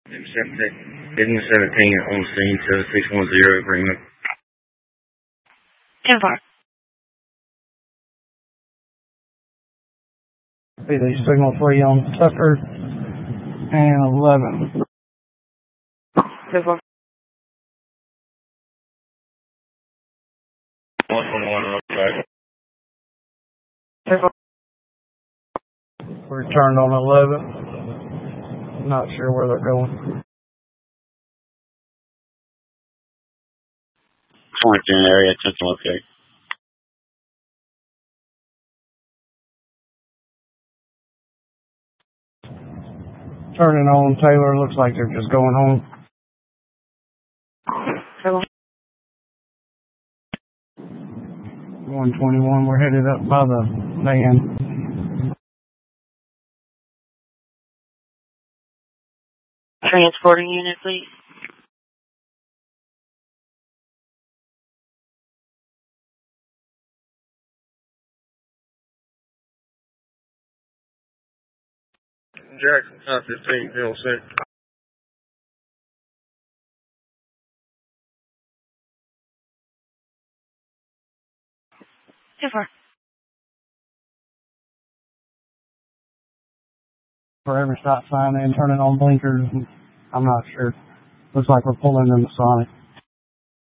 Business 17 on scene to 610 agreement. 10-4. BD signal 3 on Tucker and 11. 10-4. 111 okay. 10-4. Returned on 11. Not sure where they're going. 20 area, attention locate. Turning on Taylor, looks like they're just going home. 121, we're headed up by the van. Transporting unit, please. Jackson, 15, Hill 6. For every stop sign and turning on blinkers, I'm not sure. Looks like we're pulling in the Sonic.